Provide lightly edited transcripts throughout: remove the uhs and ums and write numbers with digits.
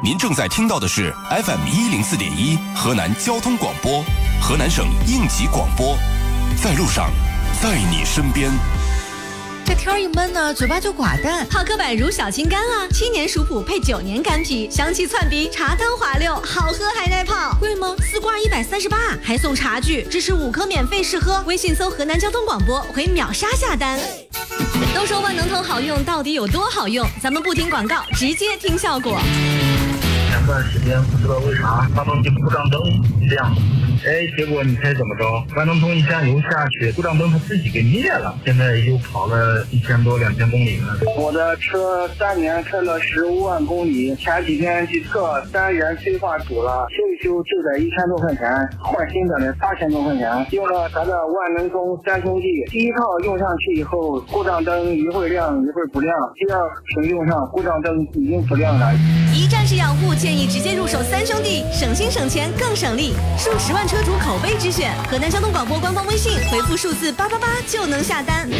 您正在听到的是 FM104.1河南交通广播，河南省应急广播，在路上，在你身边。 这天一闷呢，嘴巴就寡淡。 泡科百如小青柑啊，7年熟普配9年干皮，香气窜鼻，茶汤滑溜，好喝还耐泡。 贵吗 ？4罐138，还送茶具，支持5颗免费试喝。微信搜河南交通广播，回秒杀下单。都说万能通好用，到底有多好用？咱们不听广告，直接听效果。 前段时间不知道为啥发动机故障灯亮，结果你猜怎么着？万能通一加油下去，故障灯它自己给灭了。现在又跑了1000多2000公里了。我的车3年开了15万公里，前几天去测3元催化堵了，修一修就得1000多块钱，换新的呢8000多块钱。用了咱的万能通3兄弟，第一套用上去以后，故障灯一会儿亮一会儿不亮，第二次用上故障灯已经不亮了。 一站式养护，建议直接入手3兄弟，省心省钱更省力，数10万车主口碑之选。河南交通广播官方微信回复数字888就能下单。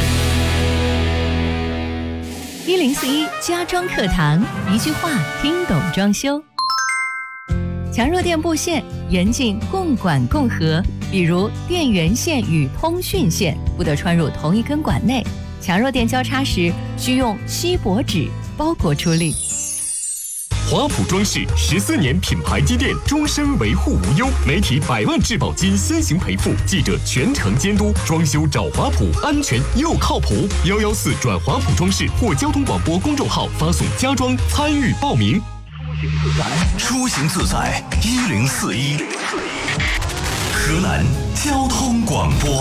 1041家装课堂，一句话听懂装修。强弱电布线严禁共管共合，比如电源线与通讯线不得穿入同一根管内。强弱电交叉时需用锡箔纸包裹处理。 华普装饰14年品牌积淀，终身维护无忧，媒体100万质保金先行赔付，记者全程监督，装修找华普，安全又靠谱。114转华普装饰或交通广播公众号发送家装参与报名。 出行自在1041，河南交通广播。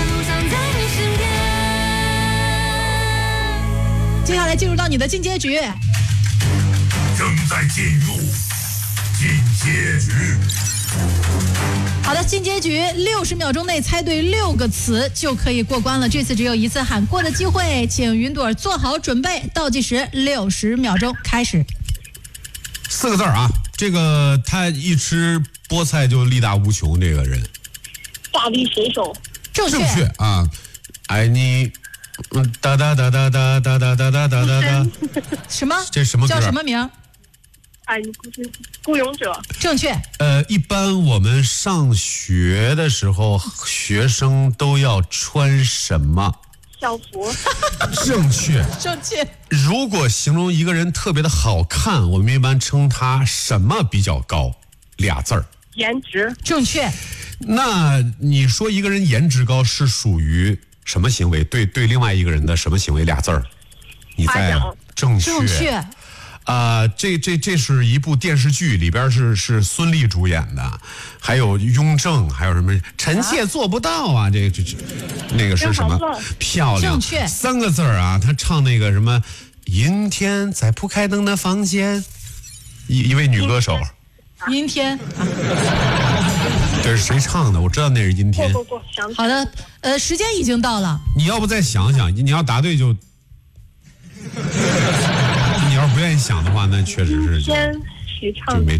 接下来进入到你的进阶局。 正在进入进阶局。 好的，进阶局60秒钟内猜对6个词就可以过关了。这次只有一次喊过的机会，请云朵做好准备，倒计时60秒钟开始。 4个字啊，这个他一吃菠菜就力大无穷，这个人。 大力水手。 正确啊，爱你。哒哒哒哒哒哒哒哒哒哒哒。 什么？ 这什么歌？ 叫什么名？ 爱你孤勇者。 正确。 一般我们上学的时候，学生都要穿什么？ 校服。 正确。 正确。 如果形容一个人特别的好看，我们一般称他什么比较高？2字儿。 颜值。 正确。 那你说一个人颜值高是属于什么行为？对另外一个人的什么行为？2字儿。你在正确。 正确。 这是一部电视剧，里边是孙俪主演的，还有雍正，还有什么臣妾做不到啊？这那个是什么？漂亮。 正确。 3个字儿啊，他唱那个什么阴天在不开灯的房间，一位女歌手。 阴天。 这是谁唱的？我知道那是阴天。 不， 好的，时间已经到了。 你要不再想想，你要答对就。你要是不愿意想的话，那确实是先谁唱的？